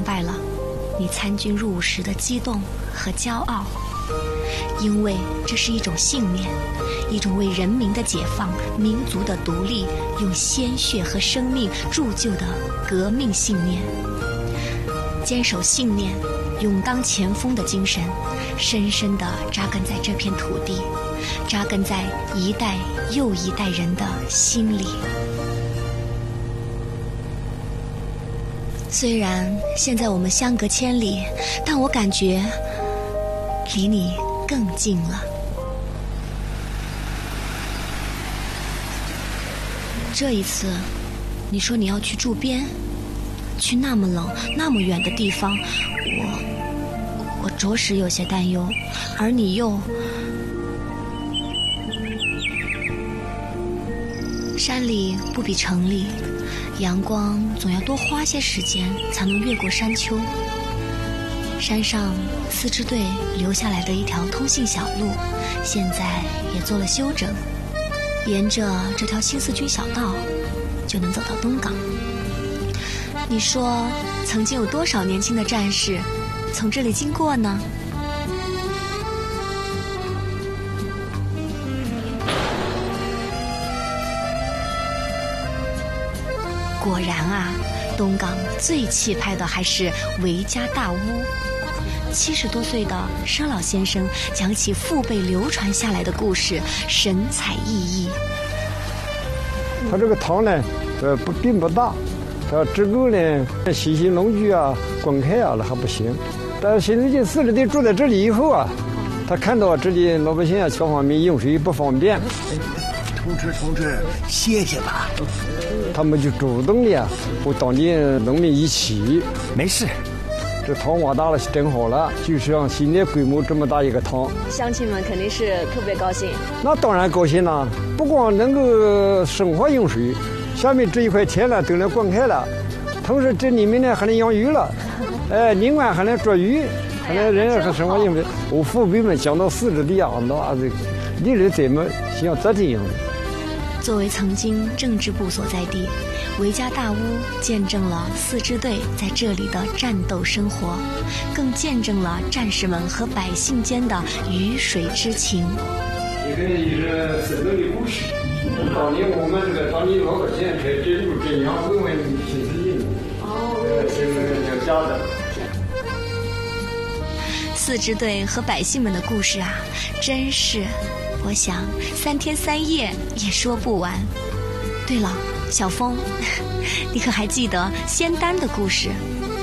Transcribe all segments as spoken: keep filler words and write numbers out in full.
白了你参军入伍时的激动和骄傲，因为这是一种信念，一种为人民的解放、民族的独立用鲜血和生命铸就的革命信念。坚守信念、勇当前锋的精神，深深地扎根在这片土地，扎根在一代又一代人的心里。虽然现在我们相隔千里，但我感觉离你更近了。这一次你说你要去驻边，去那么冷那么远的地方，我我着实有些担忧。而你又山里不比城里，阳光总要多花些时间才能越过山丘。山上四支队留下来的一条通信小路，现在也做了修整，沿着这条新四军小道就能走到东港。你说曾经有多少年轻的战士从这里经过呢？果然啊，东港最气派的还是韦家大屋。七十多岁的佘老先生讲起父辈流传下来的故事，神采奕奕。 他这个堂呢，呃，不并不大，它只够呢细细农具啊、灌溉啊那还不行。但是新四军四支队住在这里以后啊，他看到这里老百姓啊各方面用水不方便， 同志同志，谢谢吧。 他们就主动的和当地农民一起。 没事， 这塘挖大了整好了，就是像现在规模这么大一个塘。 乡亲们肯定是特别高兴。 那当然高兴了，不光能够生活用水，下面这一块田呢都能灌溉了，同时这里面呢还能养鱼了，哎，另外还能捉鱼，还能人和生活用水。我父辈们讲到四支队啊，那这历来怎么像这样的。 作为曾经政治部所在地，韦家大屋见证了四支队在这里的战斗生活，更见证了战士们和百姓间的鱼水之情。 这个也是生动的故事。当年我们这个当地老百姓在珍珠镇阳问问新四军，哦，这个叫家的。 四支队和百姓们的故事啊，真是。我想三天三夜也说不完。对了，小峰，你可还记得仙丹的故事？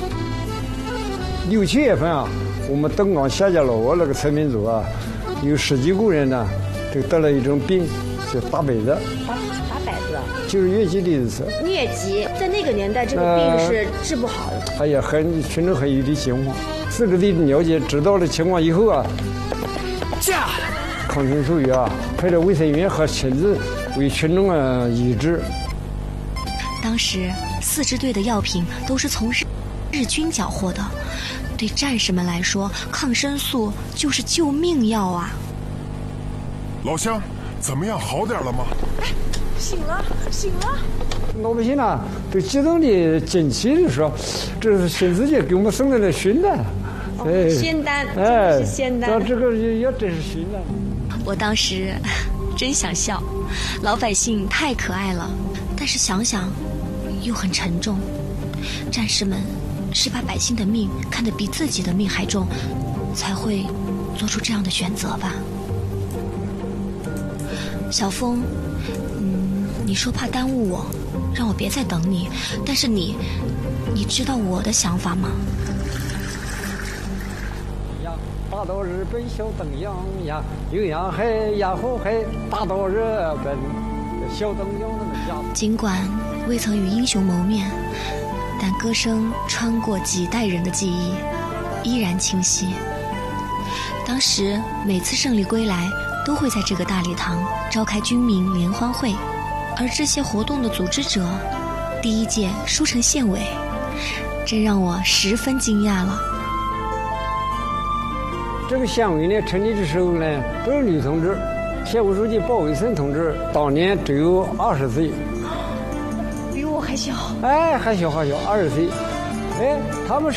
六七月份啊，我们东港夏家老窝那个村民组啊，有十几个人呢，就得了一种病，叫打摆子。 打打摆子， 就是疟疾的意思。 疟疾在那个年代，这个病是治不好的。 呃、哎呀，很群众很有点惊慌。四支队了解知道了情况以后啊， 驾。 抗生素药派着卫生员和亲自为群众啊医治。 当时四支队的药品都是从日日军缴获的，对战士们来说，抗生素就是救命药啊。 老乡，怎么样，好点了吗？ 哎，醒了，醒了。 老百姓呢都激动的惊奇的说：“这是新四军给我们送来的熏丹。” 哎，仙丹，哎，是仙丹。 这个药真是熏丹。 我当时真想笑，老百姓太可爱了，但是想想又很沉重。战士们是把百姓的命看得比自己的命还重，才会做出这样的选择吧。小峰，嗯，你说怕耽误我，让我别再等你，但是你你知道我的想法吗？ 大到日本小登阳呀，颐阳海呀后海，大到日本小登阳那个家。 尽管未曾与英雄谋面，但歌声穿过几代人的记忆，依然清晰。当时每次胜利归来，都会在这个大礼堂召开军民联欢会，而这些活动的组织者，第一届舒城县委，真让我十分惊讶了。 这个县委呢成立的时候呢，都是女同志。县委书记鲍伟森同志当年只有二十岁， 比我还小。 哎，还小还小，二十岁。哎，他们是。